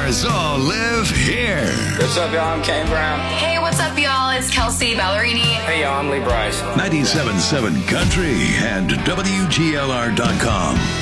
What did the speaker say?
stars all live here. What's up, y'all? I'm Kane Brown. Hey, what's up, y'all? It's Kelsey Ballerini. Hey, y'all. I'm Lee Bryce. 97.7 Country and WGLR.com.